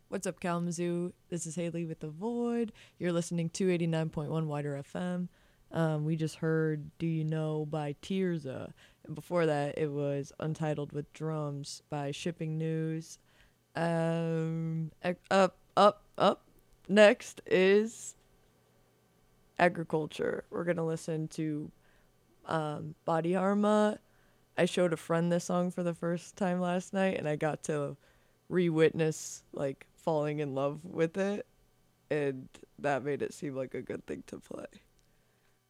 What's up, Kalamazoo? This is Haley with The Void. You're listening to 89.1 Wider FM. We just heard Do You Know by Tirza. And before that, it was Untitled with Drums by Shipping News. Up. Next is Agriculture. We're going to listen to Body Arma. I showed a friend this song for the first time last night, and I got to re-witness like falling in love with it, and that made it seem like a good thing to play.